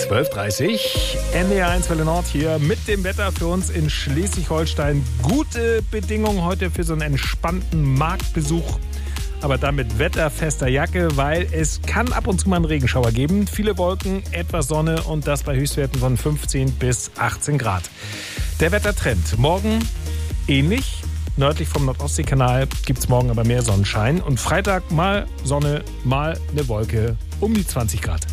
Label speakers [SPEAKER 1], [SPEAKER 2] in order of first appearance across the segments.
[SPEAKER 1] 12.30 NDR 1 Welle Nord hier mit dem Wetter für uns in Schleswig-Holstein. Gute Bedingungen heute für so einen entspannten Marktbesuch, aber dann mit wetterfester Jacke, weil es kann ab und zu mal einen Regenschauer geben. Viele Wolken, etwas Sonne und das bei Höchstwerten von 15 bis 18 Grad. Der Wettertrend. Morgen ähnlich. Nördlich vom Nordostseekanal gibt es morgen aber mehr Sonnenschein. Und Freitag mal Sonne, mal eine Wolke um die 20 Grad.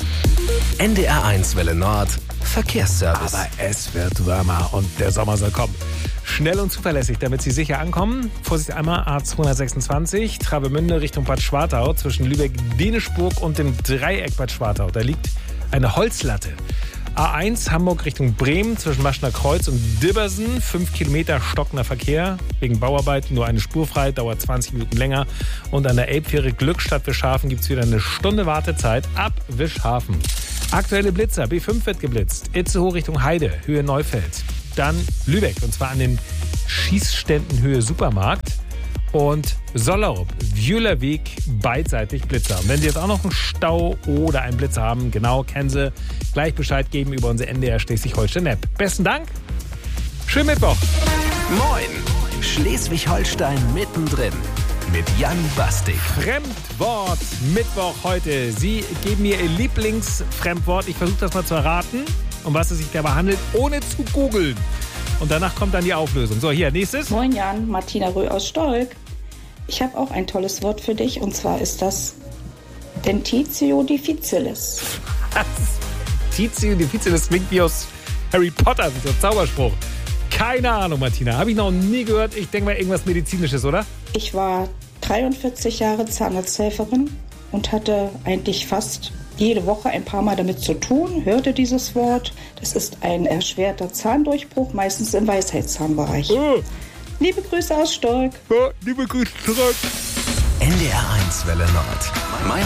[SPEAKER 2] NDR 1 Welle Nord, Verkehrsservice.
[SPEAKER 1] Aber es wird wärmer und der Sommer soll kommen. Schnell und zuverlässig, damit Sie sicher ankommen. Vorsicht einmal A226, Travemünde Richtung Bad Schwartau zwischen Lübeck-Denisburg und dem Dreieck Bad Schwartau. Da liegt eine Holzlatte. A1 Hamburg Richtung Bremen zwischen Maschner Kreuz und Dibbersen. 5 Kilometer stockender Verkehr. Wegen Bauarbeiten nur eine Spur frei, dauert 20 Minuten länger. Und an der Elbfähre Glückstadt Wischhafen gibt es wieder eine Stunde Wartezeit ab Wischhafen. Aktuelle Blitzer. B5 wird geblitzt. Itzehoe Richtung Heide, Höhe Neufeld. Dann Lübeck, und zwar an den Schießständen Höhe Supermarkt. Und Sollerup, Wühlerweg, beidseitig Blitzer. Und wenn Sie jetzt auch noch einen Stau oder einen Blitzer haben, genau, kennen Sie, gleich Bescheid geben über unsere NDR Schleswig-Holstein-App. Besten Dank, schönen Mittwoch.
[SPEAKER 2] Moin, Schleswig-Holstein mittendrin mit Jan Bastik.
[SPEAKER 1] Fremdwort Mittwoch heute. Sie geben mir Ihr Lieblingsfremdwort. Ich versuche das mal zu erraten, um was es sich dabei handelt, ohne zu googeln. Und danach kommt dann die Auflösung. So, hier, nächstes.
[SPEAKER 3] Moin Jan, Martina Röh aus Stolk. Ich habe auch ein tolles Wort für dich und zwar ist das Dentitio difficilis.
[SPEAKER 1] Was? Dentitio difficilis klingt wie aus Harry Potter, wie so ein Zauberspruch. Keine Ahnung, Martina. Habe ich noch nie gehört. Ich denke mal irgendwas Medizinisches, oder?
[SPEAKER 3] Ich war 43 Jahre Zahnarzthelferin und hatte eigentlich fast jede Woche ein paar Mal damit zu tun, hörte dieses Wort. Das ist ein erschwerter Zahndurchbruch, meistens im Weisheitszahnbereich. Liebe Grüße aus Stolk.
[SPEAKER 1] Liebe Grüße zurück.
[SPEAKER 2] NDR 1 Welle Nord. Mein